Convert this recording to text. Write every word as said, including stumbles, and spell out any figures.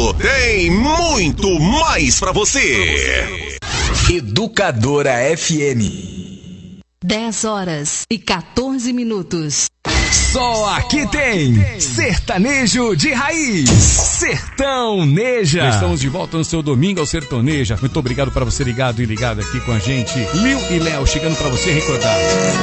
tem muito mais pra você. Educadora F M. dez horas e quatorze minutos. Só aqui tem sertanejo de raiz, Sertãoneja. Estamos de volta no seu domingo ao Sertaneja. Muito obrigado para você ligado e ligado aqui com a gente. Lil e Léo chegando para você recordar.